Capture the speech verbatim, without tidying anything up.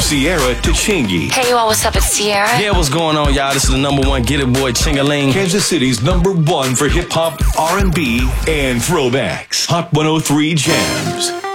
Sierra to Chingy. Hey, you all, what's up? It's Sierra. Yeah, what's going on, y'all? This is the number one Get It Boy, Chingaling. Kansas City's number one for hip hop, R and B, and throwbacks. Hot one oh three Jams.